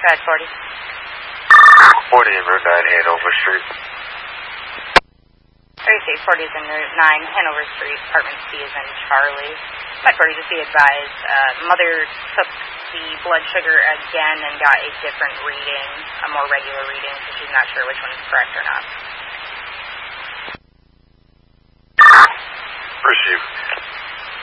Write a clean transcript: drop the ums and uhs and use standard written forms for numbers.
Go ahead, 40. 40 in Route 9, Hanover Street. 40 is in Route 9, Hanover Street, apartment C is in Charlie. My 40, just be advised, mother took the blood sugar again and got a different reading, a more regular reading, so she's not sure which one is correct or not. Receive.